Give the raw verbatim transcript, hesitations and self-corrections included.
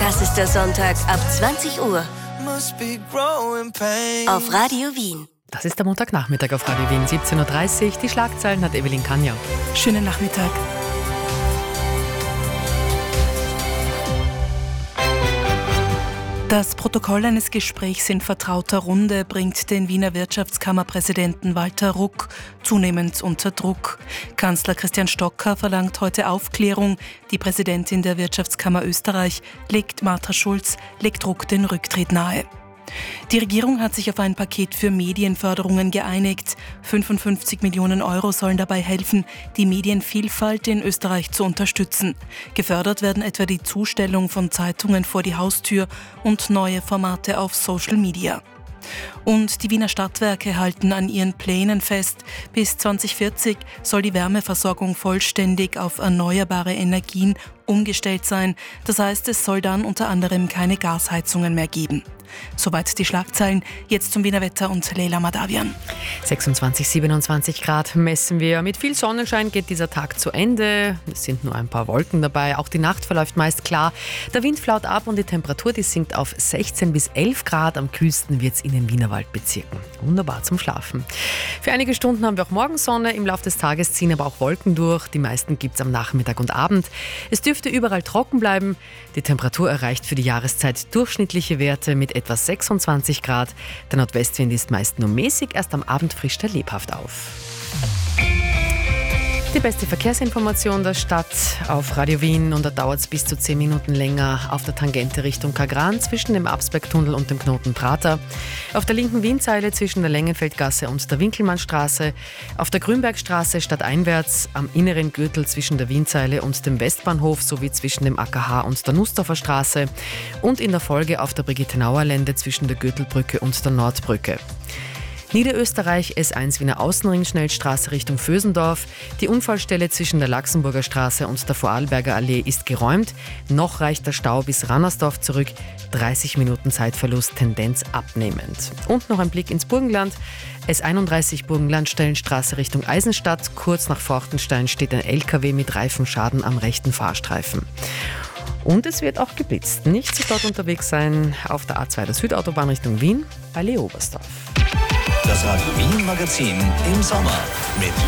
Das ist der Sonntag ab zwanzig Uhr auf Radio Wien. Das ist der Montagnachmittag auf Radio Wien, siebzehn Uhr dreißig. Die Schlagzeilen hat Evelyn Kanja. Schönen Nachmittag. Das Protokoll eines Gesprächs in vertrauter Runde bringt den Wiener Wirtschaftskammerpräsidenten Walter Ruck zunehmend unter Druck. Kanzler Christian Stocker verlangt heute Aufklärung. Die Präsidentin der Wirtschaftskammer Österreich, legt Martha Schulz, legt Ruck den Rücktritt nahe. Die Regierung hat sich auf ein Paket für Medienförderungen geeinigt. fünfundfünfzig Millionen Euro sollen dabei helfen, die Medienvielfalt in Österreich zu unterstützen. Gefördert werden etwa die Zustellung von Zeitungen vor die Haustür und neue Formate auf Social Media. Und die Wiener Stadtwerke halten an ihren Plänen fest. Bis zwanzig vierzig soll die Wärmeversorgung vollständig auf erneuerbare Energien umgestellt sein. Das heißt, es soll dann unter anderem keine Gasheizungen mehr geben. Soweit die Schlagzeilen. Jetzt zum Wiener Wetter und Leila Madavian. sechsundzwanzig, siebenundzwanzig Grad messen wir. Mit viel Sonnenschein geht dieser Tag zu Ende. Es sind nur ein paar Wolken dabei. Auch die Nacht verläuft meist klar. Der Wind flaut ab und die Temperatur, die sinkt auf sechzehn bis elf Grad. Am kühlsten wird es in den Wienerwaldbezirken. Wunderbar zum Schlafen. Für einige Stunden haben wir auch Morgensonne. Im Laufe des Tages ziehen aber auch Wolken durch. Die meisten gibt es am Nachmittag und Abend. Es dürfte überall trocken bleiben. Die Temperatur erreicht für die Jahreszeit durchschnittliche Werte mit etwa sechsundzwanzig Grad. Der Nordwestwind ist meist nur mäßig, erst am Abend frischt er lebhaft auf. Die beste Verkehrsinformation der Stadt auf Radio Wien, und da dauert es bis zu zehn Minuten länger auf der Tangente Richtung Kagran zwischen dem Absbergtunnel und dem Knoten Prater, auf der linken Wienzeile zwischen der Längenfeldgasse und der Winkelmannstraße, auf der Grünbergstraße stadteinwärts, am inneren Gürtel zwischen der Wienzeile und dem Westbahnhof sowie zwischen dem A K H und der Nussdorfer Straße und in der Folge auf der Brigitte-Nauer-Lände zwischen der Gürtelbrücke und der Nordbrücke. Niederösterreich S eins Wiener Außenring Schnellstraße Richtung Vösendorf. Die Unfallstelle zwischen der Laxenburger Straße und der Vorarlberger Allee ist geräumt. Noch reicht der Stau bis Rannersdorf zurück. dreißig Minuten Zeitverlust, Tendenz abnehmend. Und noch ein Blick ins Burgenland. S einunddreißig Burgenlandstellenstraße Richtung Eisenstadt. Kurz nach Forchtenstein steht ein L K W mit Reifenschaden am rechten Fahrstreifen. Und es wird auch geblitzt. Nicht so dort unterwegs sein auf der A zwei der Südautobahn Richtung Wien bei Leobersdorf. Das Radio Wien Magazin im Sommer mit